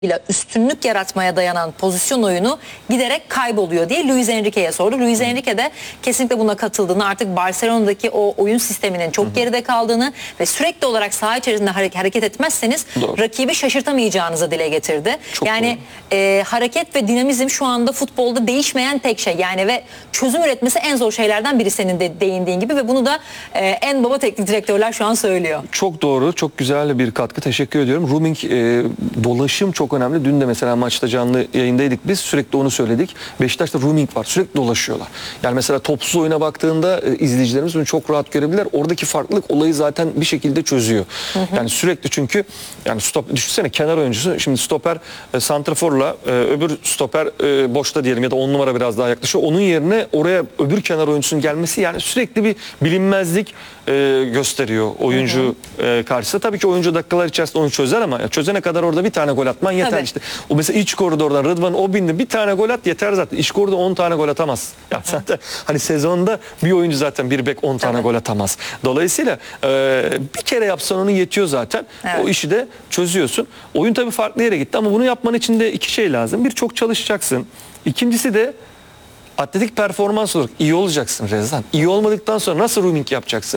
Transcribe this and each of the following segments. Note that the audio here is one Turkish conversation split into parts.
ile üstünlük yaratmaya dayanan pozisyon oyunu giderek kayboluyor diye Luis Enrique'ye sordu. Luis Enrique de kesinlikle buna katıldığını, artık Barcelona'daki o oyun sisteminin çok geride kaldığını ve sürekli olarak saha içerisinde hareket etmezseniz rakibi şaşırtamayacağınızı dile getirdi. Çok yani hareket ve dinamizm şu anda futbolda değişmeyen tek şey. Yani ve çözüm üretmesi en zor şeylerden biri, senin de değindiğin gibi, ve bunu da en baba teknik direktörler şu an söylüyor. Çok doğru, çok güzel bir katkı. Teşekkür ediyorum. Roaming, dolaşım çok önemli. Dün de mesela maçta canlı yayındaydık. Biz sürekli onu söyledik. Beşiktaş'ta roaming var. Sürekli dolaşıyorlar. Yani mesela topsuz oyuna baktığında izleyicilerimiz bunu çok rahat görebilirler. Oradaki farklılık olayı zaten bir şekilde çözüyor. Yani sürekli, çünkü yani düşünsene, kenar oyuncusu, şimdi stoper santraforla öbür stoper boşta diyelim ya da 10 numara biraz daha yaklaşıyor. Onun yerine oraya öbür kenar oyuncusunun gelmesi, yani sürekli bir bilinmezlik gösteriyor oyuncu karşısında. Tabii ki oyuncu dakikalar içerisinde onu çözer ama çözene kadar orada bir tane gol atman yeter. Tabii. İşte o mesela iç koridordan Rıdvan Obin'de bir tane gol at yeter zaten. İç koridorda 10 tane gol atamaz. Ya zaten hani sezonda bir oyuncu zaten bir bek 10 tane gol atamaz. Dolayısıyla bir kere yapsan onu yetiyor zaten. Evet. O işi de çözüyorsun. Oyun tabii farklı yere gitti ama bunu yapman için de iki şey lazım. Bir, çok çalışacaksın. İkincisi de atletik performans olarak iyi olacaksın Rezan. İyi olmadıktan sonra nasıl roaming yapacaksın?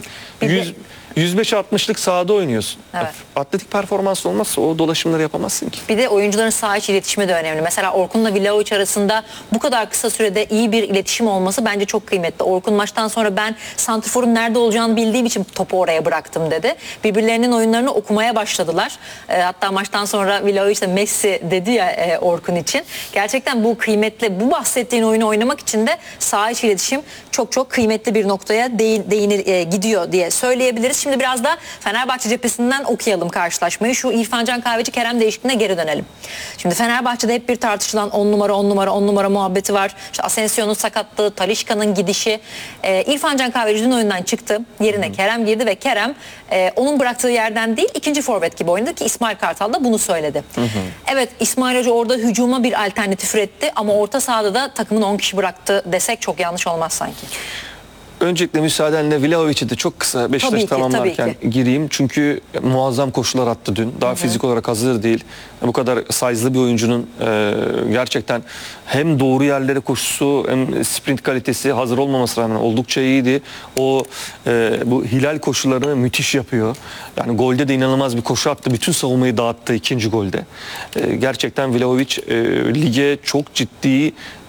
105-60'lık sahada oynuyorsun. Evet. Atletik performans olmazsa o dolaşımları yapamazsın ki. Bir de oyuncuların saha içi iletişimi de önemli. Mesela Orkun'la Vlahovic arasında bu kadar kısa sürede iyi bir iletişim olması bence çok kıymetli. Orkun maçtan sonra ben santrforun nerede olacağını bildiğim için topu oraya bıraktım dedi. Birbirlerinin oyunlarını okumaya başladılar. Hatta maçtan sonra Vlahovic de Messi dedi ya Orkun için. Gerçekten bu kıymetli, bu bahsettiğin oyunu oynamak için de saha içi iletişim çok çok kıymetli bir noktaya gidiyor diye söyleyebiliriz. Şimdi biraz da Fenerbahçe cephesinden okuyalım karşılaşmayı. Şu İrfan Can Kahveci Kerem değişikliğine geri dönelim. Şimdi Fenerbahçe'de hep bir tartışılan 10 numara muhabbeti var. İşte Asensio'nun sakatlığı, Talisca'nın gidişi. İrfan Can Kahveci dün oyundan çıktı. Yerine Kerem girdi ve Kerem onun bıraktığı yerden değil, ikinci forvet gibi oynadı ki İsmail Kartal da bunu söyledi. Evet, İsmail Hoca orada hücuma bir alternatif üretti ama orta sahada da takımın 10 kişi bıraktı desek çok yanlış olmaz sanki. Öncelikle müsaadenle Vlahovic'i de çok kısa Beşiktaş tamamlarken gireyim. Çünkü muazzam koşular attı dün. Daha fizik olarak hazır değil. Bu kadar size'lı bir oyuncunun gerçekten hem doğru yerlere koşusu hem sprint kalitesi hazır olmaması rağmen oldukça iyiydi. O bu Hilal koşularını müthiş yapıyor. Yani golde de inanılmaz bir koşu attı. Bütün savunmayı dağıttı ikinci golde. Gerçekten Vlahovic lige çok ciddi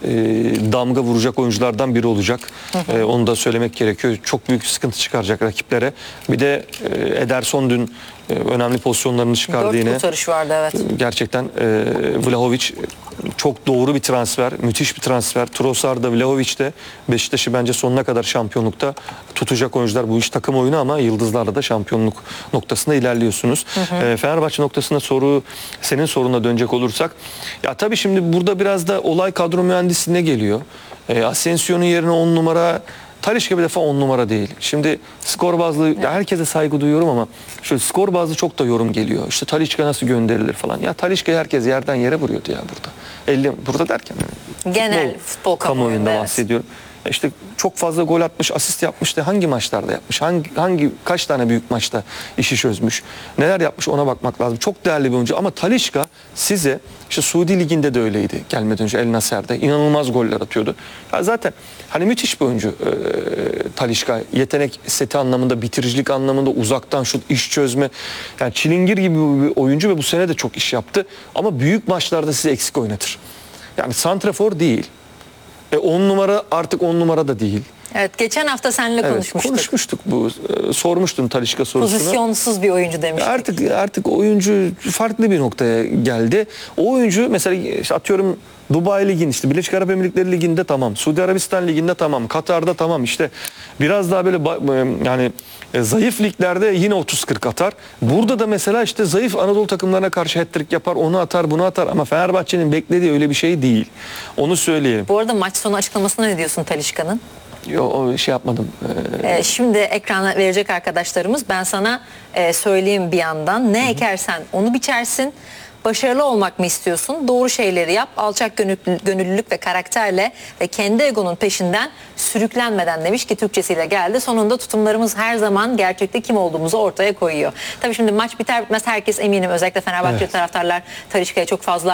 damga vuracak oyunculardan biri olacak. Onu da söylemek gerekiyor. Çok büyük sıkıntı çıkaracak rakiplere. Bir de Ederson dün önemli pozisyonlarını çıkardı 4 yine. 4 kurtarış vardı, evet. Gerçekten Vlahovic çok doğru bir transfer. Müthiş bir transfer. Trossard da Vlahovic de Beşiktaş'ı bence sonuna kadar şampiyonlukta tutacak oyuncular. Bu iş takım oyunu ama yıldızlarla da şampiyonluk noktasında ilerliyorsunuz. Fenerbahçe noktasında senin soruna dönecek olursak. Ya tabii şimdi burada biraz da olay kadro mühendisliğine geliyor. Asensio'nun yerine 10 numara, Talisca bir defa 10 numara değil. Şimdi skor bazlı herkese saygı duyuyorum ama şöyle skor bazlı çok da yorum geliyor. İşte Talisca nasıl gönderilir falan. Ya Talisca'yı herkes yerden yere vuruyordu ya burada. Burada derken genel futbol kamuoyunda bahsediyorum. İşte çok fazla gol atmış, asist yapmış da hangi maçlarda yapmış? Kaç tane büyük maçta işi çözmüş? Neler yapmış ona bakmak lazım. Çok değerli bir oyuncu ama Talisca size işte Suudi Ligi'nde de öyleydi. Gelmeden önce El Nassr'de inanılmaz goller atıyordu. Ya zaten hani müthiş bir oyuncu Talisca. Yetenek seti anlamında, bitiricilik anlamında, uzaktan şut, iş çözme. Yani çilingir gibi bir oyuncu ve bu sene de çok iş yaptı. Ama büyük maçlarda sizi eksik oynatır. Yani santrafor değil. 10 numara artık 10 numara da değil. Evet, geçen hafta seninle konuşmuştuk. Sormuştum Talisca sorusunu. Pozisyonsuz bir oyuncu demiştik. Artık oyuncu farklı bir noktaya geldi. O oyuncu mesela işte atıyorum Dubai Ligi'nin, işte Birleşik Arap Emirlikleri Ligi'nde tamam. Suudi Arabistan Ligi'nde tamam. Katar'da tamam. İşte biraz daha böyle yani zayıf liglerde yine 30-40 atar. Burada da mesela işte zayıf Anadolu takımlarına karşı hat-trick yapar. Onu atar, bunu atar. Ama Fenerbahçe'nin beklediği öyle bir şey değil. Onu söyleyelim. Bu arada maç sonu açıklamasına ne diyorsun Talisca'nın? Yok, şey yapmadım. Şimdi ekrana verecek arkadaşlarımız. Ben sana söyleyeyim bir yandan. Ne ekersen onu biçersin. Başarılı olmak mı istiyorsun? Doğru şeyleri yap. Alçak gönüllülük ve karakterle ve kendi egonun peşinden sürüklenmeden demiş ki Türkçesiyle geldi. Sonunda tutumlarımız her zaman gerçekte kim olduğumuzu ortaya koyuyor. Tabii şimdi maç biter bitmez herkes eminim özellikle Fenerbahçe taraftarlar Talisca'ya çok fazla